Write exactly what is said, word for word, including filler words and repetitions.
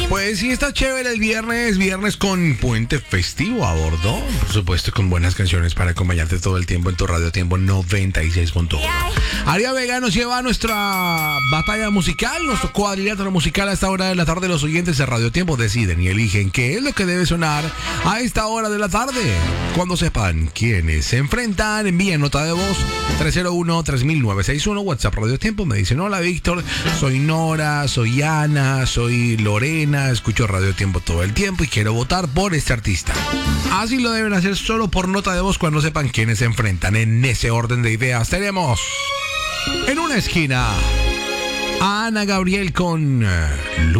Pues sí, está chévere el viernes, viernes con puente festivo a bordo. Por supuesto, con buenas canciones para acompañarte todo el tiempo en tu Radio Tiempo noventa y seis punto uno. Aria Vega nos lleva a nuestra batalla musical, nuestro cuadrilátero musical a esta hora de la tarde. Los oyentes de Radio Tiempo deciden y eligen qué es lo que debe sonar a esta hora de la tarde. Cuando sepan quiénes se enfrentan, envíen nota de voz tres cero uno, tres mil novecientos sesenta y uno, WhatsApp Radio Tiempo. Me dicen: hola Víctor, soy Nora, soy Ana, soy Lorena, escucho Radio Tiempo todo el tiempo y quiero votar por este artista. Así lo deben hacer solo por nota de voz cuando sepan quiénes se enfrentan. En ese orden de ideas tenemos en una esquina a Ana Gabriel con